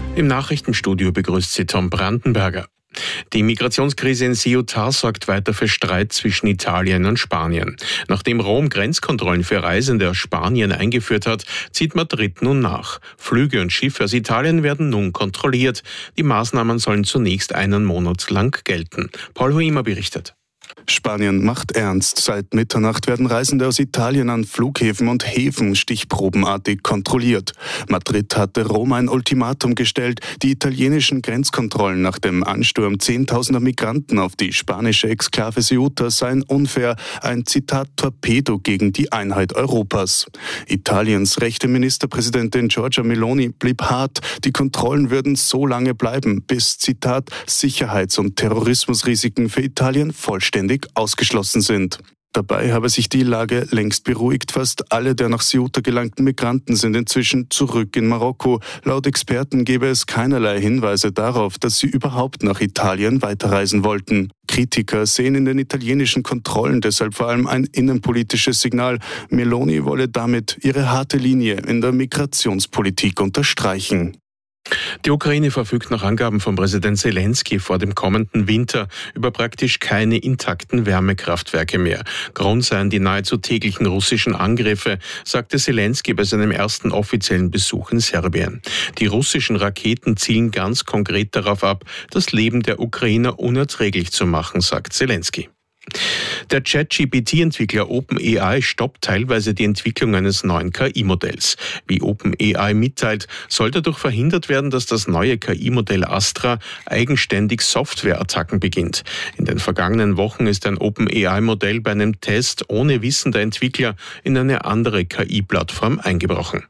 Im Nachrichtenstudio begrüßt sie Tom Brandenberger. Die Migrationskrise in Ceuta sorgt weiter für Streit zwischen Italien und Spanien. Nachdem Rom Grenzkontrollen für Reisende aus Spanien eingeführt hat, zieht Madrid nun nach. Flüge und Schiffe aus Italien werden nun kontrolliert. Die Maßnahmen sollen zunächst einen Monat lang gelten. Paul Huima berichtet. Spanien macht ernst. Seit Mitternacht werden Reisende aus Italien an Flughäfen und Häfen stichprobenartig kontrolliert. Madrid hatte Rom ein Ultimatum gestellt. Die italienischen Grenzkontrollen nach dem Ansturm zehntausender Migranten auf die spanische Exklave Ceuta seien unfair, ein Zitat Torpedo gegen die Einheit Europas. Italiens rechte Ministerpräsidentin Giorgia Meloni blieb hart. Die Kontrollen würden so lange bleiben, bis, Zitat, Sicherheits- und Terrorismusrisiken für Italien vollständig ausgeschlossen sind. Dabei habe sich die Lage längst beruhigt. Fast alle der nach Ceuta gelangten Migranten sind inzwischen zurück in Marokko. Laut Experten gäbe es keinerlei Hinweise darauf, dass sie überhaupt nach Italien weiterreisen wollten. Kritiker sehen in den italienischen Kontrollen deshalb vor allem ein innenpolitisches Signal. Meloni wolle damit ihre harte Linie in der Migrationspolitik unterstreichen. Die Ukraine verfügt nach Angaben von Präsident Zelensky vor dem kommenden Winter über praktisch keine intakten Wärmekraftwerke mehr. Grund seien die nahezu täglichen russischen Angriffe, sagte Zelensky bei seinem ersten offiziellen Besuch in Serbien. Die russischen Raketen zielen ganz konkret darauf ab, das Leben der Ukrainer unerträglich zu machen, sagt Zelensky. Der ChatGPT-Entwickler OpenAI stoppt teilweise die Entwicklung eines neuen KI-Modells. Wie OpenAI mitteilt, soll dadurch verhindert werden, dass das neue KI-Modell Astra eigenständig Softwareattacken beginnt. In den vergangenen Wochen ist ein OpenAI-Modell bei einem Test ohne Wissen der Entwickler in eine andere KI-Plattform eingebrochen.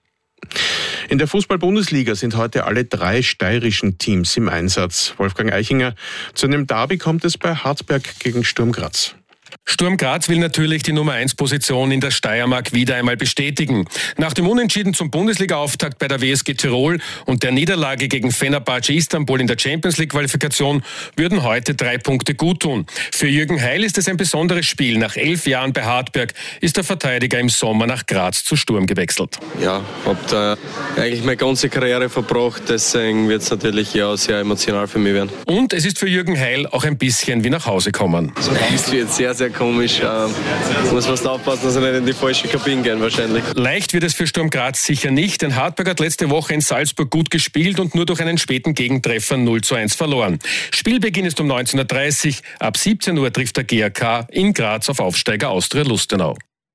In der Fußball-Bundesliga sind heute alle 3 steirischen Teams im Einsatz. Wolfgang Eichinger, zu einem Derby kommt es bei Hartberg gegen Sturm Graz. Sturm Graz will natürlich die Nummer-1-Position in der Steiermark wieder einmal bestätigen. Nach dem Unentschieden zum Bundesliga-Auftakt bei der WSG Tirol und der Niederlage gegen Fenerbahce Istanbul in der Champions-League-Qualifikation würden heute 3 Punkte guttun. Für Jürgen Heil ist es ein besonderes Spiel. Nach 11 Jahren bei Hartberg ist der Verteidiger im Sommer nach Graz zu Sturm gewechselt. Ja, habe da eigentlich meine ganze Karriere verbracht, deswegen wird es natürlich sehr emotional für mich werden. Und es ist für Jürgen Heil auch ein bisschen wie nach Hause kommen. Es wird sehr, sehr komisch. Muss fast aufpassen, dass wir nicht in die falsche Kabine gehen wahrscheinlich. Leicht wird es für Sturm Graz sicher nicht, denn Hartberg hat letzte Woche in Salzburg gut gespielt und nur durch einen späten Gegentreffer 0:1 verloren. Spielbeginn ist um 19:30 Uhr. Ab 17 Uhr trifft der GAK in Graz auf Aufsteiger Austria Lustenau.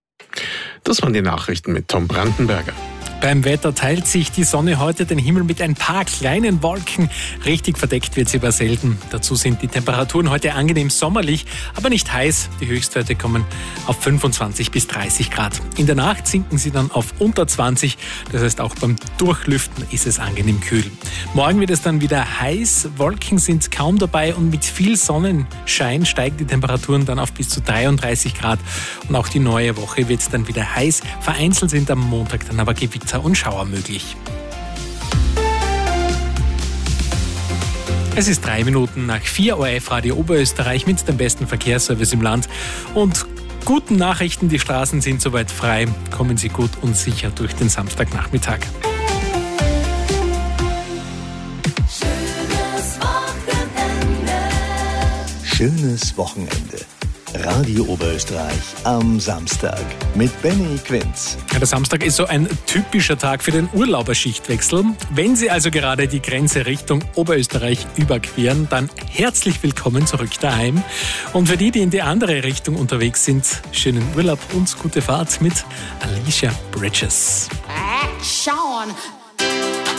Das waren die Nachrichten mit Tom Brandenberger. Beim Wetter teilt sich die Sonne heute den Himmel mit ein paar kleinen Wolken. Richtig verdeckt wird sie aber selten. Dazu sind die Temperaturen heute angenehm sommerlich, aber nicht heiß. Die Höchstwerte kommen auf 25 bis 30 Grad. In der Nacht sinken sie dann auf unter 20. Das heißt, auch beim Durchlüften ist es angenehm kühl. Morgen wird es dann wieder heiß. Wolken sind kaum dabei und mit viel Sonnenschein steigen die Temperaturen dann auf bis zu 33 Grad. Und auch die neue Woche wird dann wieder heiß. Vereinzelt sind am Montag dann aber Gewitter und Schauer möglich. Es ist 3 Minuten nach 4 ORF Radio Oberösterreich mit dem besten Verkehrsservice im Land und guten Nachrichten. Die Straßen sind soweit frei. Kommen Sie gut und sicher durch den Samstagnachmittag. Schönes Wochenende. Radio Oberösterreich am Samstag mit Benny Quinz. Ja, der Samstag ist so ein typischer Tag für den Urlauberschichtwechsel. Wenn Sie also gerade die Grenze Richtung Oberösterreich überqueren, dann herzlich willkommen zurück daheim. Und für die in die andere Richtung unterwegs sind, schönen Urlaub und gute Fahrt mit Alicia Bridges. Action!